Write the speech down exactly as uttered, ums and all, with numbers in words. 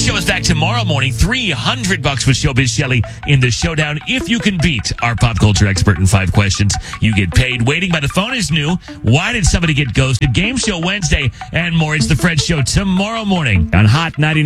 Show is back tomorrow morning. three hundred bucks with Showbiz Shelley in the showdown. If you can beat our pop culture expert in five questions, you get paid. Waiting by the phone is new. Why did somebody get ghosted? Game Show Wednesday and more. It's the Fred Show tomorrow morning on Hot ninety-nine.